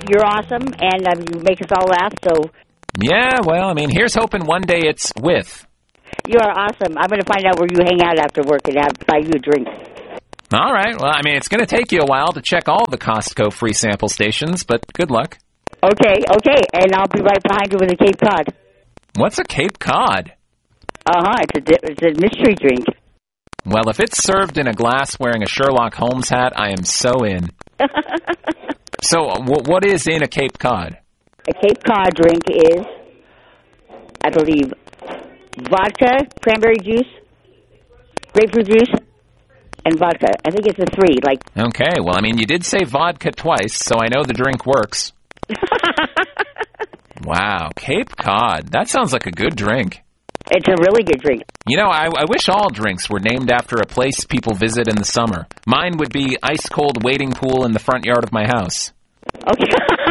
you're awesome, and you make us all laugh, so... Yeah, well, I mean, here's hoping one day it's with. You are awesome. I'm going to find out where you hang out after work and buy you a drink. All right. Well, I mean, it's going to take you a while to check all the Costco free sample stations, but good luck. Okay, and I'll be right behind you with a Cape Cod. What's a Cape Cod? It's a mystery drink. Well, if it's served in a glass wearing a Sherlock Holmes hat, I am so in. So, what is in a Cape Cod? A Cape Cod drink is, I believe, vodka, cranberry juice, grapefruit juice, and vodka. I think it's a 3. Okay, well, I mean, you did say vodka twice, so I know the drink works. Wow, Cape Cod. That sounds like a good drink. It's a really good drink. You know, I wish all drinks were named after a place people visit in the summer. Mine would be ice-cold wading pool in the front yard of my house. Okay.